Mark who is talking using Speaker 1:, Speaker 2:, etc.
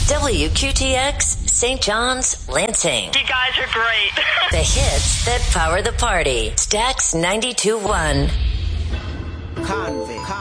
Speaker 1: WQTX, St. John's, Lansing.
Speaker 2: You guys are great.
Speaker 1: The hits that power the party. Stax 92.1.
Speaker 3: Convict.